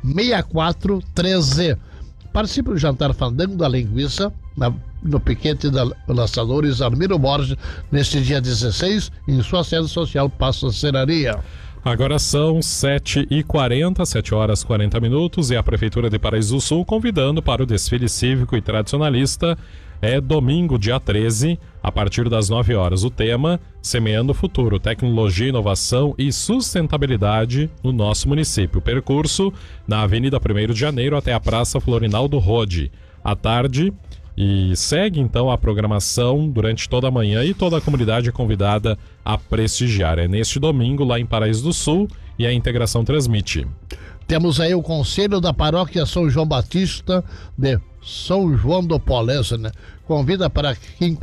6413. Participe do Jantar Fandango da Linguiça, no piquete da Laçadores Armiro Borges, neste dia 16, em sua sede social Passo Serraria. Agora são 7h40, 7 horas 40 minutos, e a Prefeitura de Paraíso do Sul convidando para o desfile cívico e tradicionalista. É domingo, dia 13, a partir das 9 horas. O tema: Semeando o Futuro, Tecnologia, Inovação e Sustentabilidade no nosso município. O percurso na Avenida 1º de Janeiro até a Praça Florinaldo Rode. À tarde, e segue então a programação durante toda a manhã, e toda a comunidade é convidada a prestigiar. É neste domingo lá em Paraíso do Sul, e a Integração transmite. Temos aí o Conselho da Paróquia São João Batista de São João do Polese, né? Convida para a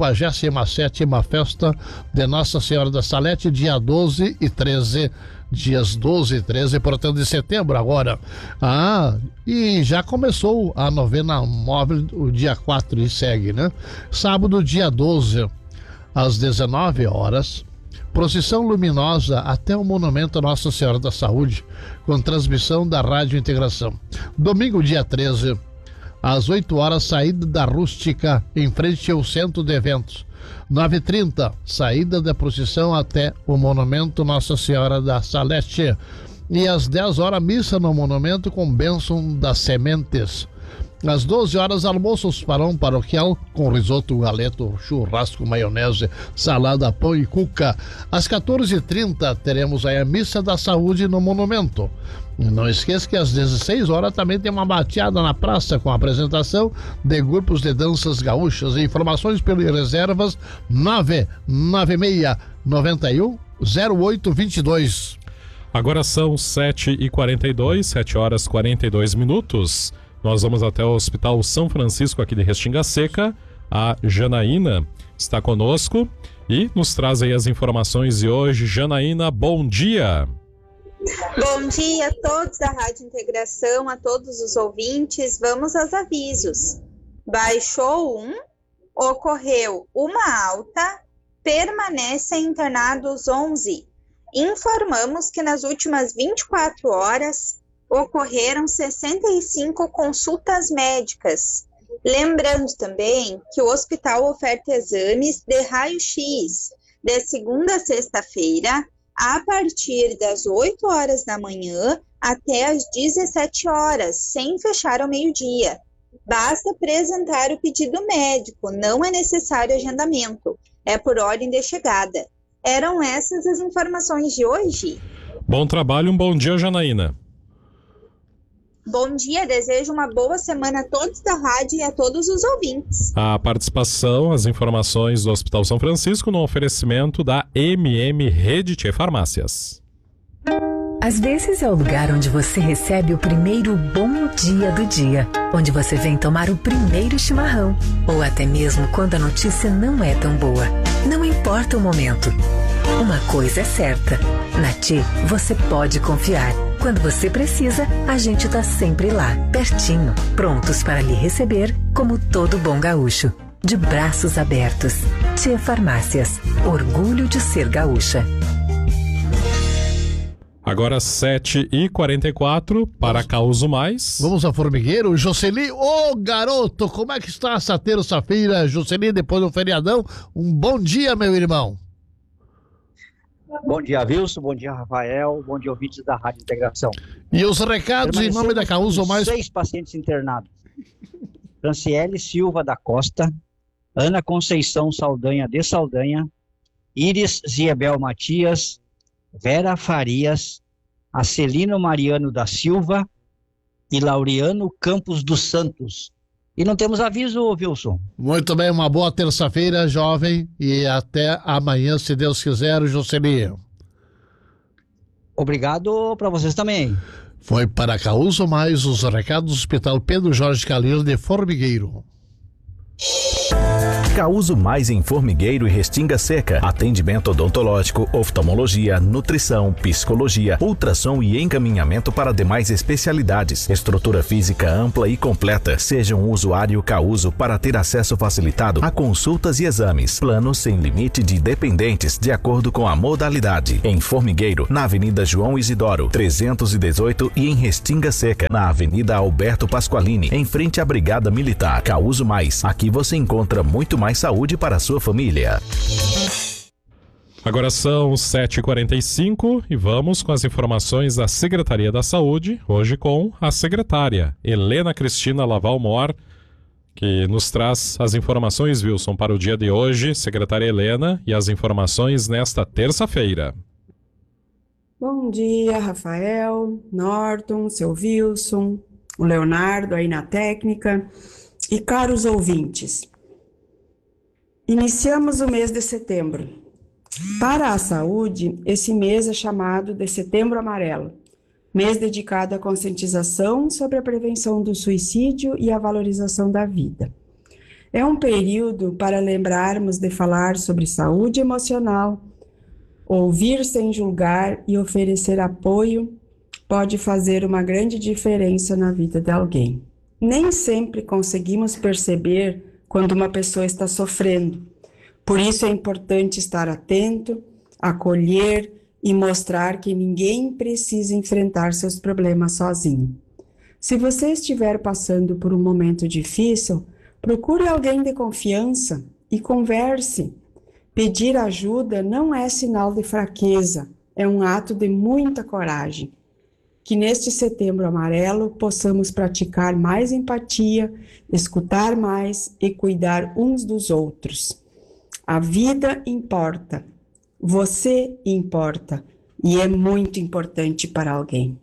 57ª festa de Nossa Senhora da Salete, dia 12 e 13, dias 12 e 13, portanto, de setembro agora. E já começou a novena móvel o dia 4 e segue, né? Sábado, dia 12, às 19 horas, procissão luminosa até o Monumento Nossa Senhora da Saúde, com transmissão da Rádio Integração. Domingo, dia 13, às 8 horas, saída da Rústica, em frente ao Centro de Eventos. 9h30, saída da procissão até o Monumento Nossa Senhora da Salete. E às 10 horas, missa no monumento com bênção das sementes. Às 12 horas, almoço parão paroquial com risoto, galeto, churrasco, maionese, salada, pão e cuca. Às 14h30, teremos aí a missa da saúde no monumento. E não esqueça que às 16 horas também tem uma bateada na praça com a apresentação de grupos de danças gaúchas. Informações pelas reservas 996 91 0822. Agora são 7h42, 7 horas 42 minutos. Nós vamos até o Hospital São Francisco aqui de Restinga Seca. A Janaína está conosco e nos traz aí as informações de hoje. Janaína, bom dia! Bom dia a todos da Rádio Integração, a todos os ouvintes. Vamos aos avisos. Baixou ocorreu uma alta, permanecem internados 11. Informamos que nas últimas 24 horas ocorreram 65 consultas médicas. Lembrando também que o hospital oferta exames de raio-x de segunda a sexta-feira, a partir das 8 horas da manhã até as 17 horas, sem fechar ao meio-dia. Basta apresentar o pedido médico, não é necessário agendamento, é por ordem de chegada. Eram essas as informações de hoje. Bom trabalho, um bom dia, Janaína. Bom dia, desejo uma boa semana a todos da rádio e a todos os ouvintes. A participação, as informações do Hospital São Francisco no oferecimento da Rede Tchê Farmácias. Às vezes é o lugar onde você recebe o primeiro bom dia do dia, onde você vem tomar o primeiro chimarrão, ou até mesmo quando a notícia não é tão boa. Não importa o momento. Uma coisa é certa, na Tchê você pode confiar. Quando você precisa, a gente tá sempre lá, pertinho, prontos para lhe receber como todo bom gaúcho. De braços abertos. Tchê Farmácias, orgulho de ser gaúcha. Agora 7h44 para Causo Mais. Vamos a Formigueiro. Jocely, garoto, como é que está essa terça-feira, Jocely, depois do feriadão? Um bom dia, meu irmão. Bom dia, Wilson. Bom dia, Rafael. Bom dia, ouvintes da Rádio Integração. E os recados em nome da Causo Mais? 6 pacientes internados. Franciele Silva da Costa, Ana Conceição Saldanha de Saldanha, Iris Ziebel Matias, Vera Farias, Acelino Mariano da Silva e Laureano Campos dos Santos. E não temos aviso, Wilson. Muito bem, uma boa terça-feira, jovem, e até amanhã, se Deus quiser, Jocely. Obrigado para vocês também. Foi para Causo Mais os recados do Hospital Pedro Jorge Calil de Formigueiro. Causo Mais em Formigueiro e Restinga Seca. Atendimento odontológico, oftalmologia, nutrição, psicologia, ultrassom e encaminhamento para demais especialidades. Estrutura física ampla e completa. Seja um usuário Causo para ter acesso facilitado a consultas e exames. Plano sem limite de dependentes, de acordo com a modalidade. Em Formigueiro, na Avenida João Isidoro, 318 e em Restinga Seca, na Avenida Alberto Pasqualini, em frente à Brigada Militar. Causo Mais. Aqui você encontra muito mais saúde para a sua família. Agora são 7h45 e vamos com as informações da Secretaria da Saúde, hoje com a secretária Helena Cristina Laval Mor, que nos traz as informações, Wilson, para o dia de hoje. Secretária Helena, e as informações nesta terça-feira. Bom dia, Rafael, Norton, seu Wilson, o Leonardo aí na técnica e caros ouvintes. Iniciamos o mês de setembro. Para a saúde, esse mês é chamado de Setembro Amarelo, mês dedicado à conscientização sobre a prevenção do suicídio e a valorização da vida. É um período para lembrarmos de falar sobre saúde emocional, ouvir sem julgar e oferecer apoio pode fazer uma grande diferença na vida de alguém. Nem sempre conseguimos perceber quando uma pessoa está sofrendo. Por isso é importante estar atento, acolher e mostrar que ninguém precisa enfrentar seus problemas sozinho. Se você estiver passando por um momento difícil, procure alguém de confiança e converse. Pedir ajuda não é sinal de fraqueza, é um ato de muita coragem. Que neste Setembro Amarelo possamos praticar mais empatia, escutar mais e cuidar uns dos outros. A vida importa, você importa e é muito importante para alguém.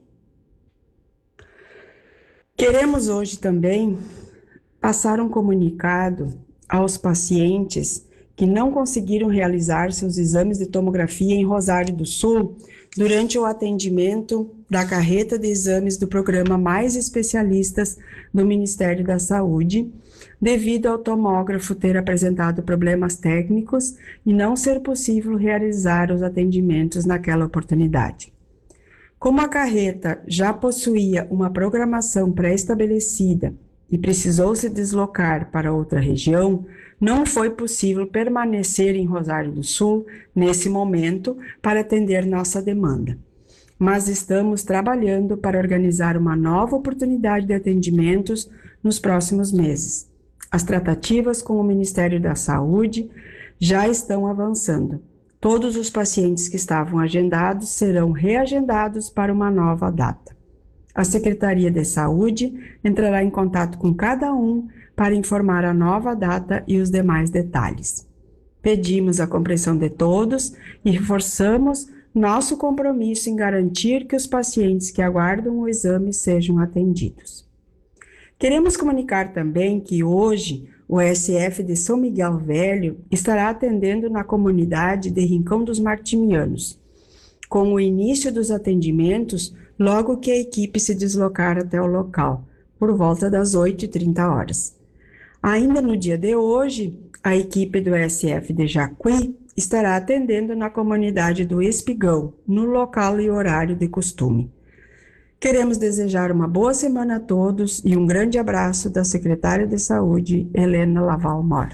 Queremos hoje também passar um comunicado aos pacientes que não conseguiram realizar seus exames de tomografia em Rosário do Sul durante o atendimento da carreta de exames do programa Mais Especialistas do Ministério da Saúde, devido ao tomógrafo ter apresentado problemas técnicos e não ser possível realizar os atendimentos naquela oportunidade. Como a carreta já possuía uma programação pré-estabelecida e precisou se deslocar para outra região, não foi possível permanecer em Rosário do Sul nesse momento para atender nossa demanda. Mas estamos trabalhando para organizar uma nova oportunidade de atendimentos nos próximos meses. As tratativas com o Ministério da Saúde já estão avançando. Todos os pacientes que estavam agendados serão reagendados para uma nova data. A Secretaria de Saúde entrará em contato com cada um para informar a nova data e os demais detalhes. Pedimos a compreensão de todos e reforçamos nosso compromisso em garantir que os pacientes que aguardam o exame sejam atendidos. Queremos comunicar também que hoje o SF de São Miguel Velho estará atendendo na comunidade de Rincão dos Martimianos, com o início dos atendimentos logo que a equipe se deslocar até o local, por volta das 8h30. Ainda no dia de hoje, a equipe do SF de Jacuí estará atendendo na comunidade do Espigão, no local e horário de costume. Queremos desejar uma boa semana a todos e um grande abraço da Secretária de Saúde, Helena Laval Mor.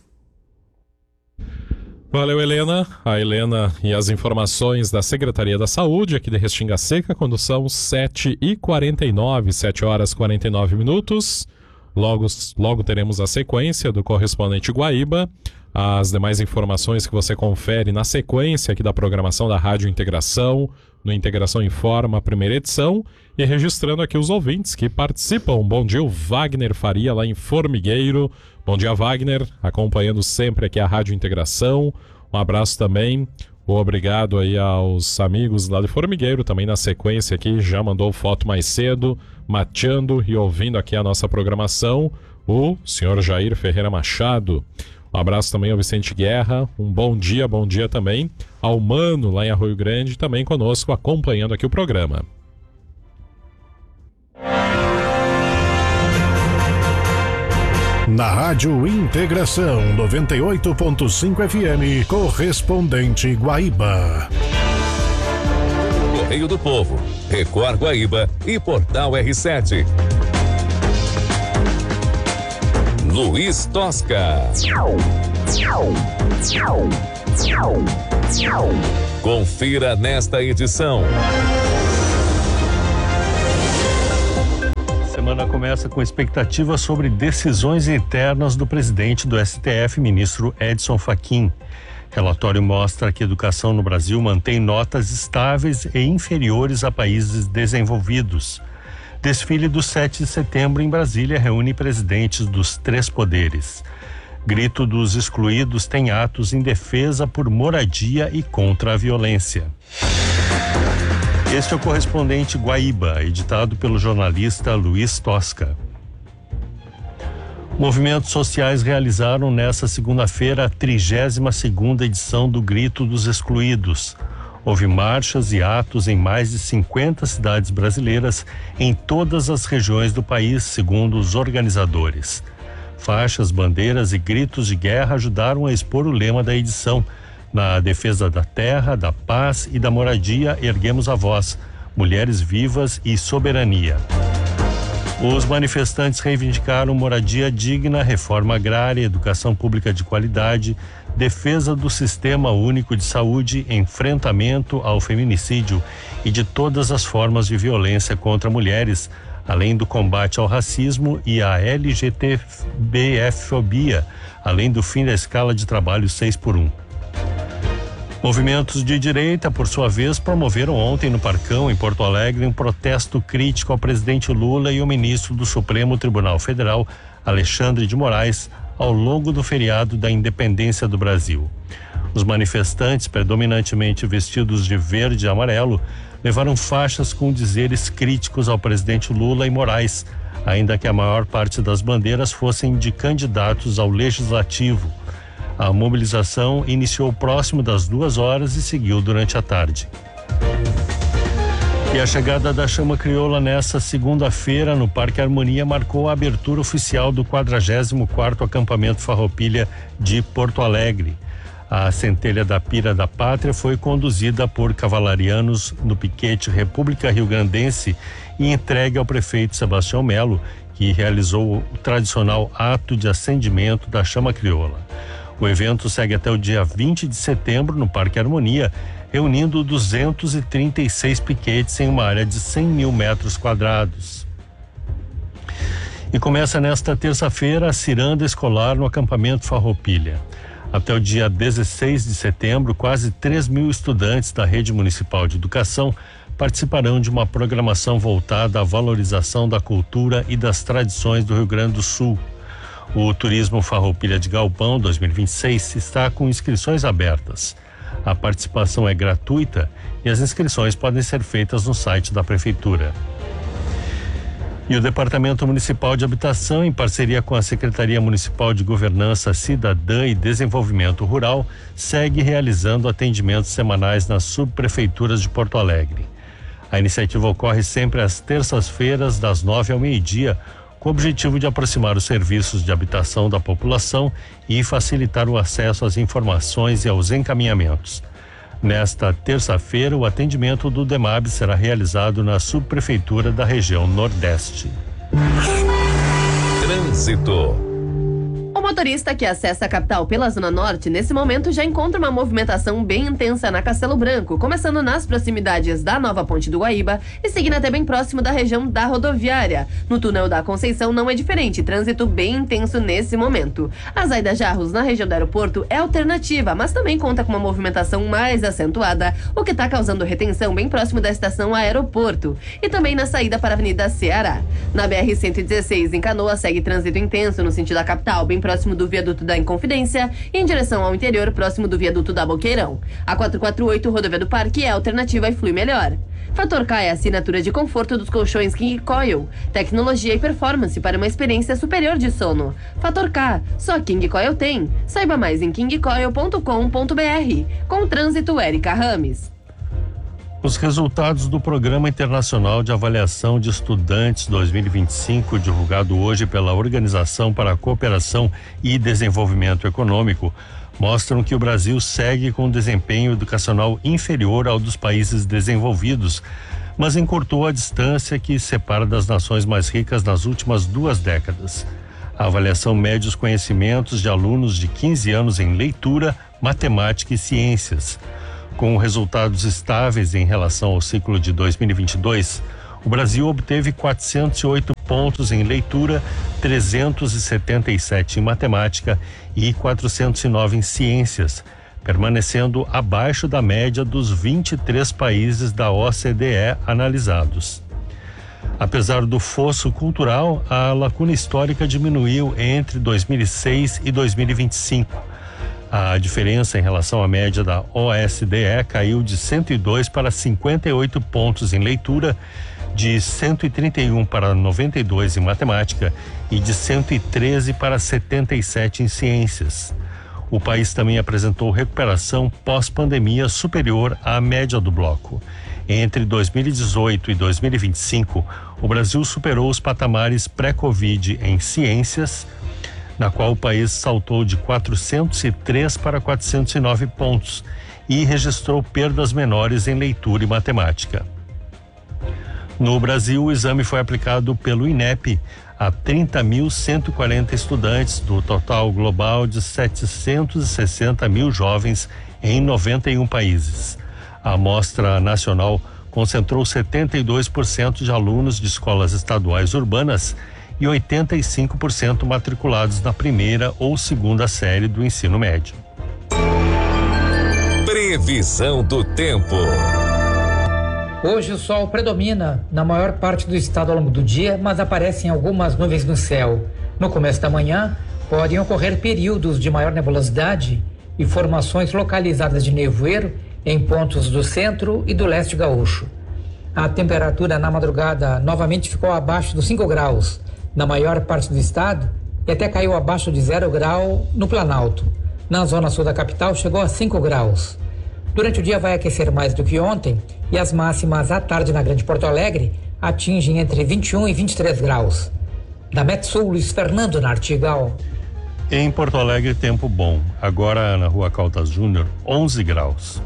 Valeu, Helena. A Helena e as informações da Secretaria da Saúde aqui de Restinga Seca, quando são 7h49, 7h49. Logo teremos a sequência do correspondente Guaíba. As demais informações que você confere na sequência aqui da programação da Rádio Integração, no Integração Informa, primeira edição, e registrando aqui os ouvintes que participam. Bom dia, o Wagner Faria, lá em Formigueiro. Bom dia, Wagner, acompanhando sempre aqui a Rádio Integração. Um abraço também, obrigado aí aos amigos lá de Formigueiro, também na sequência aqui, já mandou foto mais cedo, mateando e ouvindo aqui a nossa programação, o senhor Jair Ferreira Machado. Um abraço também ao Vicente Guerra, um bom dia também ao Mano, lá em Arroio Grande, também conosco, acompanhando aqui o programa. Na Rádio Integração 98.5 FM, correspondente Guaíba. Correio do Povo, Record Guaíba e Portal R7. Luiz Tosca. Confira nesta edição. A semana começa com expectativa sobre decisões internas do presidente do STF, ministro Edson Fachin. Relatório mostra que a educação no Brasil mantém notas estáveis e inferiores a países desenvolvidos. Desfile do 7 de setembro em Brasília reúne presidentes dos 3 poderes. Grito dos excluídos tem atos em defesa por moradia e contra a violência. Este é o correspondente Guaíba, editado pelo jornalista Luiz Tosca. Movimentos sociais realizaram nesta segunda-feira a 32ª edição do Grito dos Excluídos. Houve marchas e atos em mais de 50 cidades brasileiras em todas as regiões do país, segundo os organizadores. Faixas, bandeiras e gritos de guerra ajudaram a expor o lema da edição. Na defesa da terra, da paz e da moradia, erguemos a voz, mulheres vivas e soberania. Os manifestantes reivindicaram moradia digna, reforma agrária, educação pública de qualidade, defesa do Sistema Único de Saúde, enfrentamento ao feminicídio e de todas as formas de violência contra mulheres, além do combate ao racismo e à LGBTfobia, além do fim da escala de trabalho 6x1. Movimentos de direita, por sua vez, promoveram ontem no Parcão, em Porto Alegre, um protesto crítico ao presidente Lula e ao ministro do Supremo Tribunal Federal, Alexandre de Moraes, ao longo do feriado da Independência do Brasil. Os manifestantes, predominantemente vestidos de verde e amarelo, levaram faixas com dizeres críticos ao presidente Lula e Moraes, ainda que a maior parte das bandeiras fossem de candidatos ao Legislativo. A mobilização iniciou próximo das 2h e seguiu durante a tarde. E a chegada da Chama Crioula nesta segunda-feira no Parque Harmonia marcou a abertura oficial do 44º acampamento Farroupilha de Porto Alegre. A centelha da Pira da Pátria foi conduzida por cavalarianos no piquete República Riograndense e entregue ao prefeito Sebastião Melo, que realizou o tradicional ato de acendimento da Chama Crioula. O evento segue até o dia 20 de setembro no Parque Harmonia, reunindo 236 piquetes em uma área de 100 mil metros quadrados. E começa nesta terça-feira a ciranda escolar no acampamento Farroupilha. Até o dia 16 de setembro, quase 3.000 estudantes da Rede Municipal de Educação participarão de uma programação voltada à valorização da cultura e das tradições do Rio Grande do Sul. O Turismo Farroupilha de Galpão 2026 está com inscrições abertas. A participação é gratuita e as inscrições podem ser feitas no site da Prefeitura. E o Departamento Municipal de Habitação, em parceria com a Secretaria Municipal de Governança Cidadã e Desenvolvimento Rural, segue realizando atendimentos semanais nas subprefeituras de Porto Alegre. A iniciativa ocorre sempre às terças-feiras, das 9 ao meio-dia, com o objetivo de aproximar os serviços de habitação da população e facilitar o acesso às informações e aos encaminhamentos. Nesta terça-feira, o atendimento do DEMAB será realizado na subprefeitura da região Nordeste. Trânsito. O motorista que acessa a capital pela Zona Norte, nesse momento, já encontra uma movimentação bem intensa na Castelo Branco, começando nas proximidades da Nova Ponte do Guaíba e seguindo até bem próximo da região da rodoviária. No túnel da Conceição não é diferente, trânsito bem intenso nesse momento. A Zaida Jarros, na região do aeroporto, é alternativa, mas também conta com uma movimentação mais acentuada, o que está causando retenção bem próximo da estação aeroporto. E também na saída para a Avenida Ceará. Na BR-116, em Canoa, segue trânsito intenso no sentido da capital, bem próximo do viaduto da Inconfidência e em direção ao interior, próximo do viaduto da Boqueirão. A 448, rodovia do Parque, é alternativa e flui melhor. Fator K é a assinatura de conforto dos colchões King Coil, tecnologia e performance para uma experiência superior de sono. Fator K, só King Coil tem. Saiba mais em kingcoil.com.br. Com o trânsito, Érica Rames. Os resultados do Programa Internacional de Avaliação de Estudantes 2025, divulgado hoje pela Organização para a Cooperação e Desenvolvimento Econômico, mostram que o Brasil segue com desempenho educacional inferior ao dos países desenvolvidos, mas encurtou a distância que separa das nações mais ricas nas últimas 2 décadas. A avaliação mede os conhecimentos de alunos de 15 anos em leitura, matemática e ciências. Com resultados estáveis em relação ao ciclo de 2022, o Brasil obteve 408 pontos em leitura, 377 em matemática e 409 em ciências, permanecendo abaixo da média dos 23 países da OCDE analisados. Apesar do fosso cultural, a lacuna histórica diminuiu entre 2006 e 2025. A diferença em relação à média da OCDE caiu de 102 para 58 pontos em leitura, de 131 para 92 em matemática e de 113 para 77 em ciências. O país também apresentou recuperação pós-pandemia superior à média do bloco. Entre 2018 e 2025, o Brasil superou os patamares pré-Covid em ciências, na qual o país saltou de 403 para 409 pontos e registrou perdas menores em leitura e matemática. No Brasil, o exame foi aplicado pelo INEP a 30.140 estudantes do total global de 760 mil jovens em 91 países. A amostra nacional concentrou 72% de alunos de escolas estaduais urbanas e 85% matriculados na primeira ou segunda série do ensino médio. Previsão do tempo. Hoje o sol predomina na maior parte do estado ao longo do dia, mas aparecem algumas nuvens no céu. No começo da manhã, podem ocorrer períodos de maior nebulosidade e formações localizadas de nevoeiro em pontos do centro e do leste gaúcho. A temperatura na madrugada novamente ficou abaixo dos 5 graus na maior parte do estado e até caiu abaixo de 0 grau no Planalto. Na zona sul da capital chegou a 5 graus. Durante o dia vai aquecer mais do que ontem e as máximas à tarde na Grande Porto Alegre atingem entre 21 e 23 graus. Da Metsul, Luiz Fernando Nartigal. Em Porto Alegre, tempo bom. Agora na Rua Caldas Júnior, 11 graus.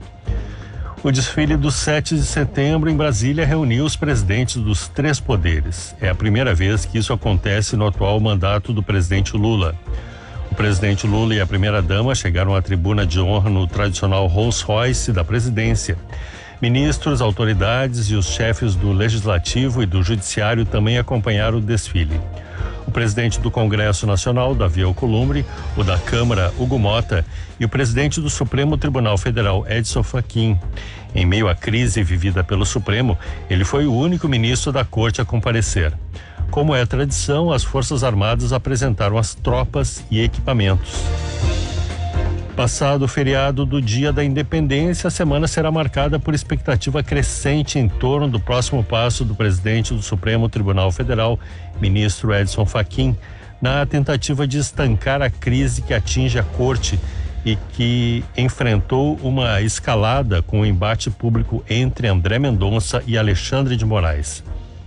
O desfile do 7 de setembro em Brasília reuniu os presidentes dos 3 poderes. É a primeira vez que isso acontece no atual mandato do presidente Lula. O presidente Lula e a primeira-dama chegaram à tribuna de honra no tradicional Rolls-Royce da presidência. Ministros, autoridades e os chefes do Legislativo e do Judiciário também acompanharam o desfile. O presidente do Congresso Nacional, Davi Alcolumbre, o da Câmara, Hugo Mota, e o presidente do Supremo Tribunal Federal, Edson Fachin. Em meio à crise vivida pelo Supremo, ele foi o único ministro da Corte a comparecer. Como é tradição, as Forças Armadas apresentaram as tropas e equipamentos. Passado o feriado do Dia da Independência, a semana será marcada por expectativa crescente em torno do próximo passo do presidente do Supremo Tribunal Federal, ministro Edson Fachin, na tentativa de estancar a crise que atinge a Corte e que enfrentou uma escalada com o embate público entre André Mendonça e Alexandre de Moraes.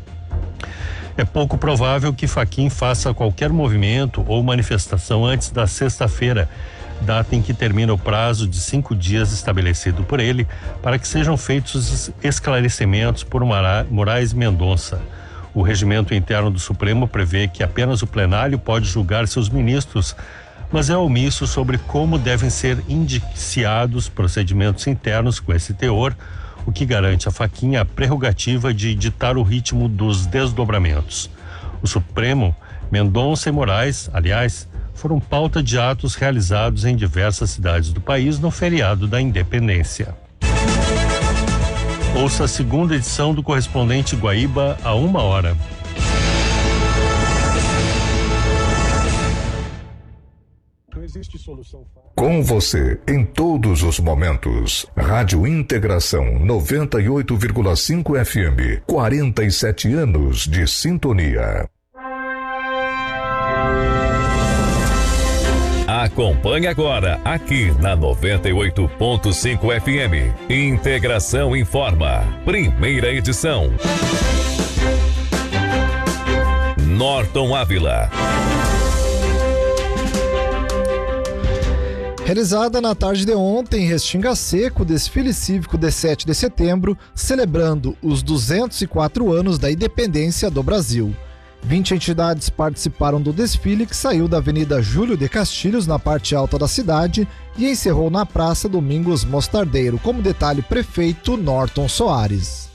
É pouco provável que Fachin faça qualquer movimento ou manifestação antes da sexta-feira, data em que termina o prazo de 5 dias estabelecido por ele para que sejam feitos esclarecimentos por Moraes e Mendonça. O regimento interno do Supremo prevê que apenas o plenário pode julgar seus ministros, mas é omisso sobre como devem ser indiciados procedimentos internos com esse teor, o que garante a Fachin a prerrogativa de ditar o ritmo dos desdobramentos. O Supremo, Mendonça e Moraes, aliás, foram pauta de atos realizados em diversas cidades do país no feriado da Independência. Ouça a segunda edição do Correspondente Guaíba a 1h. Com você em todos os momentos. Rádio Integração 98,5 FM. 47 anos de sintonia. Acompanhe agora, aqui na 98.5 FM. Integração Informa. Primeira edição. Norton Ávila. Realizada na tarde de ontem em Restinga Seca, o desfile cívico de 7 de setembro, celebrando os 204 anos da independência do Brasil. 20 entidades participaram do desfile, que saiu da Avenida Júlio de Castilhos, na parte alta da cidade, e encerrou na Praça Domingos Mostardeiro. Como detalhe, prefeito Norton Soares.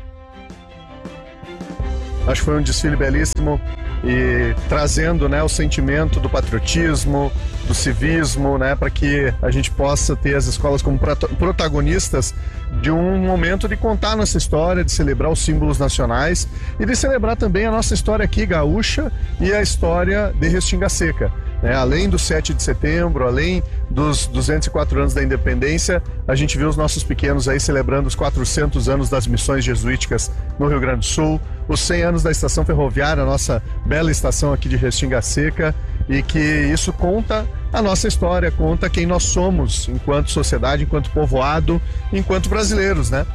Acho que foi um desfile belíssimo e trazendo, né, o sentimento do patriotismo, do civismo, né, para que a gente possa ter as escolas como protagonistas de um momento de contar nossa história, de celebrar os símbolos nacionais e de celebrar também a nossa história aqui gaúcha e a história de Restinga Seca. Além do 7 de setembro, além dos 204 anos da independência, a gente viu os nossos pequenos aí celebrando os 400 anos das missões jesuíticas no Rio Grande do Sul, os 100 anos da estação ferroviária, a nossa bela estação aqui de Restinga Seca, e que isso conta a nossa história, conta quem nós somos enquanto sociedade, enquanto povoado, enquanto brasileiros, né?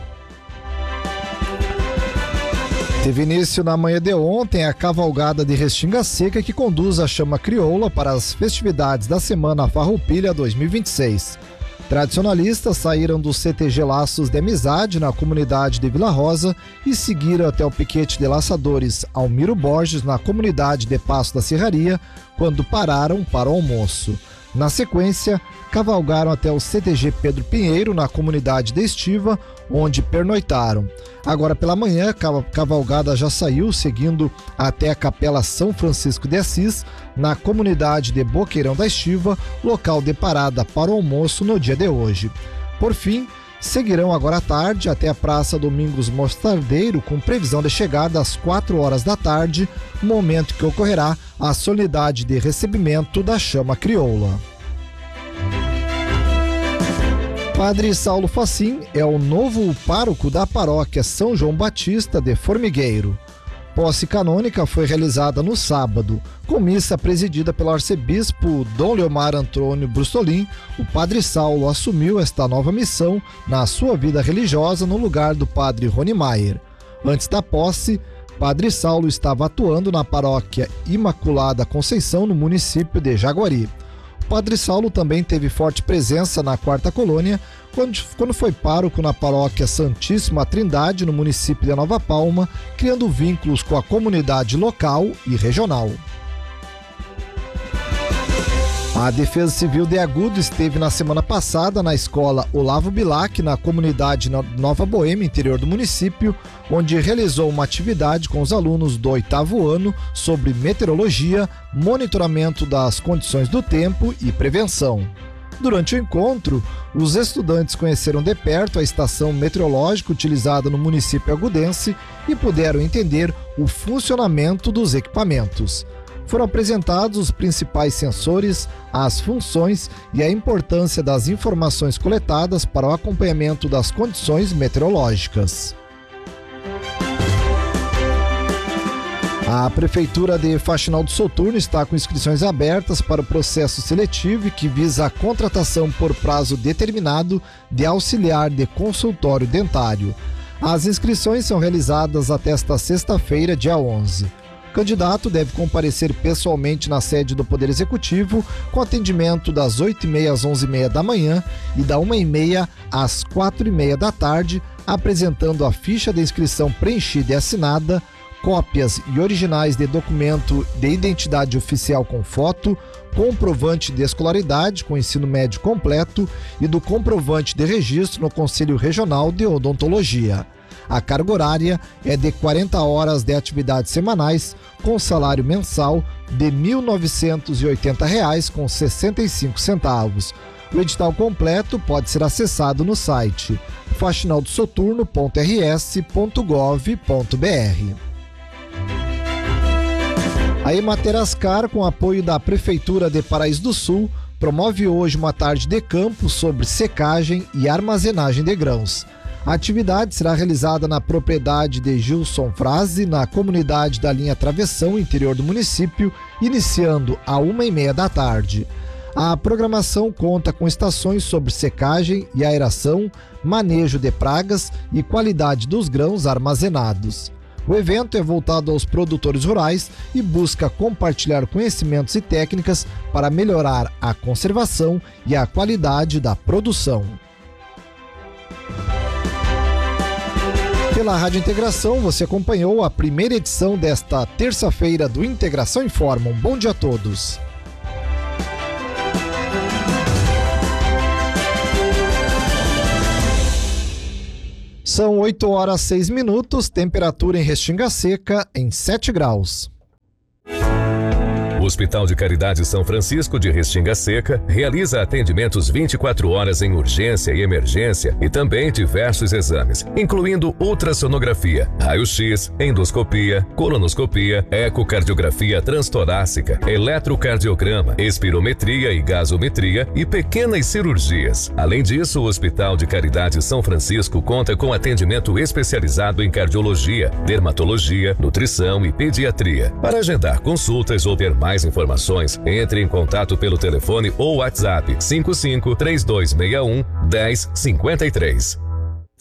Teve início na manhã de ontem a cavalgada de Restinga Seca, que conduz a chama crioula para as festividades da Semana Farroupilha 2026. Tradicionalistas saíram do CTG Laços de Amizade na comunidade de Vila Rosa e seguiram até o piquete de laçadores Almiro Borges na comunidade de Passo da Serraria, quando pararam para o almoço. Na sequência, cavalgaram até o CTG Pedro Pinheiro, na comunidade de Estiva, onde pernoitaram. Agora pela manhã, a cavalgada já saiu, seguindo até a Capela São Francisco de Assis, na comunidade de Boqueirão da Estiva, local de parada para o almoço no dia de hoje. Por fim, seguirão agora à tarde até a Praça Domingos Mostardeiro, com previsão de chegada às 4 horas da tarde, momento que ocorrerá a solenidade de recebimento da chama crioula. Padre Saulo Facim é o novo pároco da paróquia São João Batista de Formigueiro. Posse canônica foi realizada no sábado, com missa presidida pelo arcebispo Dom Leomar Antônio Brustolin. O Padre Saulo assumiu esta nova missão na sua vida religiosa no lugar do Padre Rony Maier. Antes da posse, Padre Saulo estava atuando na paróquia Imaculada Conceição, no município de Jaguari. Padre Saulo também teve forte presença na Quarta Colônia, quando foi pároco na paróquia Santíssima Trindade, no município de Nova Palma, criando vínculos com a comunidade local e regional. A Defesa Civil de Agudo esteve na semana passada na escola Olavo Bilac, na comunidade Nova Boêmia, interior do município, onde realizou uma atividade com os alunos do 8º ano sobre meteorologia, monitoramento das condições do tempo e prevenção. Durante o encontro, os estudantes conheceram de perto a estação meteorológica utilizada no município agudense e puderam entender o funcionamento dos equipamentos. Foram apresentados os principais sensores, as funções e a importância das informações coletadas para o acompanhamento das condições meteorológicas. A Prefeitura de Faxinal do Soturno está com inscrições abertas para o processo seletivo que visa a contratação por prazo determinado de auxiliar de consultório dentário. As inscrições são realizadas até esta sexta-feira, dia 11. O candidato deve comparecer pessoalmente na sede do Poder Executivo, com atendimento das 8h30 às 11h30 da manhã e da 1h30 às 4h30 da tarde, apresentando a ficha de inscrição preenchida e assinada, cópias e originais de documento de identidade oficial com foto, comprovante de escolaridade com ensino médio completo e do comprovante de registro no Conselho Regional de Odontologia. A carga horária é de 40 horas de atividades semanais, com salário mensal de R$ 1.980,65. O edital completo pode ser acessado no site faxinaldosoturno.rs.gov.br. A Ematerascar, com apoio da Prefeitura de Paraíso do Sul, promove hoje uma tarde de campo sobre secagem e armazenagem de grãos. A atividade será realizada na propriedade de Gilson Frase, na comunidade da linha Travessão, interior do município, iniciando às 1h30 da tarde. A programação conta com estações sobre secagem e aeração, manejo de pragas e qualidade dos grãos armazenados. O evento é voltado aos produtores rurais e busca compartilhar conhecimentos e técnicas para melhorar a conservação e a qualidade da produção. Pela Rádio Integração, você acompanhou a primeira edição desta terça-feira do Integração Informa. Um bom dia a todos. São 8h06, temperatura em Restinga Seca em 7 graus. O Hospital de Caridade São Francisco de Restinga Seca realiza atendimentos 24 horas em urgência e emergência e também diversos exames, incluindo ultrassonografia, raio-x, endoscopia, colonoscopia, ecocardiografia transtorácica, eletrocardiograma, espirometria e gasometria e pequenas cirurgias. Além disso, o Hospital de Caridade São Francisco conta com atendimento especializado em cardiologia, dermatologia, nutrição e pediatria. Para agendar consultas ou ter mais informações, entre em contato pelo telefone ou WhatsApp 55 3261 1053.